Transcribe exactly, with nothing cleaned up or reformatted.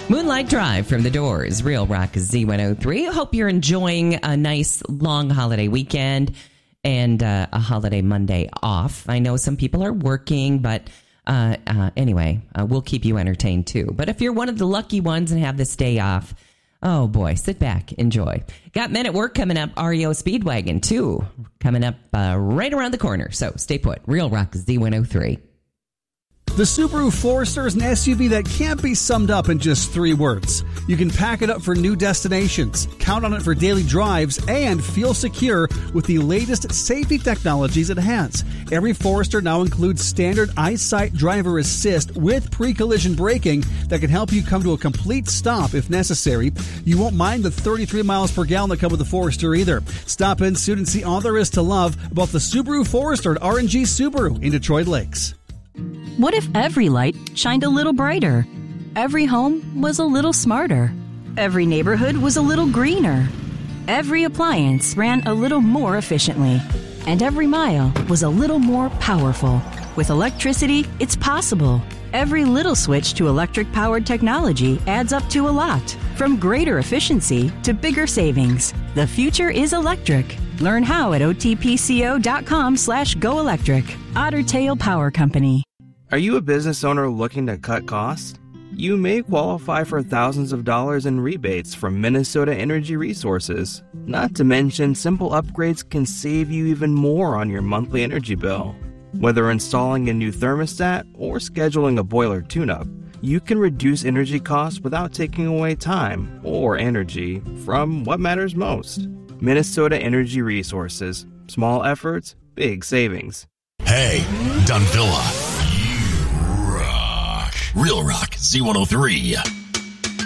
Moonlight Drive from The Doors, Real Rock Z one oh three. Hope you're enjoying a nice long holiday weekend and uh, a holiday Monday off. I know some people are working, but uh, uh, anyway, uh, we'll keep you entertained too. But if you're one of the lucky ones and have this day off, oh boy, sit back, enjoy. Got Men at Work coming up, R E O Speedwagon too, coming up uh, right around the corner. So stay put. Real Rock Z one oh three. The Subaru Forester is an S U V that can't be summed up in just three words. You can pack it up for new destinations, count on it for daily drives, and feel secure with the latest safety technologies it has. Every Forester now includes standard EyeSight driver assist with pre-collision braking that can help you come to a complete stop if necessary. You won't mind the thirty-three miles per gallon that come with the Forester either. Stop in soon and see all there is to love about the Subaru Forester at R and G Subaru in Detroit Lakes. What if every light shined a little brighter? Every home was a little smarter. Every neighborhood was a little greener. Every appliance ran a little more efficiently. And every mile was a little more powerful. With electricity, it's possible. Every little switch to electric-powered technology adds up to a lot. From greater efficiency to bigger savings. The future is electric. Learn how at otpco.com slash go electric. Otter Tail Power Company. Are you a business owner looking to cut costs? You may qualify for thousands of dollars in rebates from Minnesota Energy Resources. Not to mention, simple upgrades can save you even more on your monthly energy bill. Whether installing a new thermostat or scheduling a boiler tune-up, you can reduce energy costs without taking away time or energy from what matters most. Minnesota Energy Resources. Small efforts, big savings. Hey, Dunvilla. You rock. Real Rock Z one oh three.